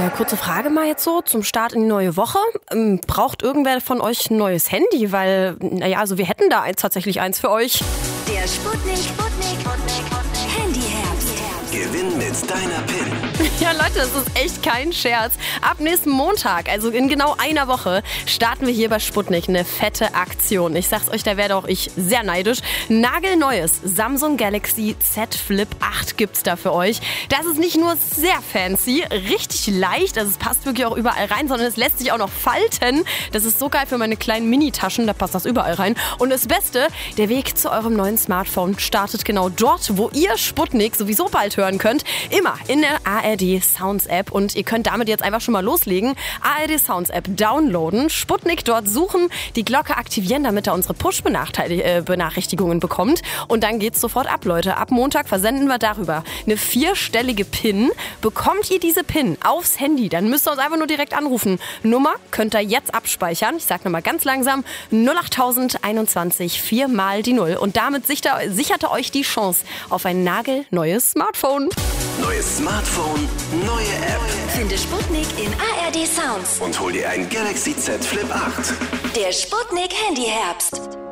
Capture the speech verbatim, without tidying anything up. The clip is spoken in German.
Äh, kurze Frage mal jetzt so zum Start in die neue Woche. Ähm, braucht irgendwer von euch ein neues Handy? Weil, naja, also wir hätten da eins, tatsächlich eins für euch. Der Sputnik, Sputnik, Handyherbst. Gewinn mit deiner PIN. Ja, Leute, das ist echt kein Scherz. Ab nächsten Montag, also in genau einer Woche, starten wir hier bei Sputnik eine fette Aktion. Ich sag's euch, da werde auch ich sehr neidisch. Nagelneues Samsung Galaxy Z Flip acht gibt's da für euch. Das ist nicht nur sehr fancy, richtig leicht, also es passt wirklich auch überall rein, sondern es lässt sich auch noch falten. Das ist so geil für meine kleinen Mini-Taschen, da passt das überall rein. Und das Beste, der Weg zu eurem neuen Smartphone startet genau dort, wo ihr Sputnik sowieso bald hören könnt. Immer in der A R D Sounds App, und ihr könnt damit jetzt einfach schon mal loslegen. A R D Sounds App downloaden, Sputnik dort suchen, die Glocke aktivieren, damit ihr unsere Push-Benachrichtigungen bekommt, und dann geht's sofort ab, Leute. Ab Montag versenden wir darüber eine vierstellige PIN. Bekommt ihr diese PIN aufs Handy, dann müsst ihr uns einfach nur direkt anrufen. Nummer könnt ihr jetzt abspeichern. Ich sag nochmal ganz langsam: null acht einundzwanzig, vier mal die Null. Und damit sichert ihr euch die Chance auf ein nagelneues Smartphone. Neues Smartphone, neue App. Finde Sputnik in A R D Sounds. Und hol dir ein Galaxy Z Flip acht. Der Sputnik Handyherbst.